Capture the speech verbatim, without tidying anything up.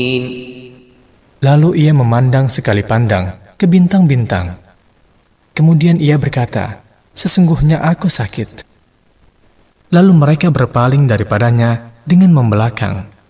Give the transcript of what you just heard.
Lalu ia memandang sekali pandang ke bintang-bintang. Kemudian ia berkata, "Sesungguhnya aku sakit." Lalu mereka berpaling daripadanya dengan membelakang.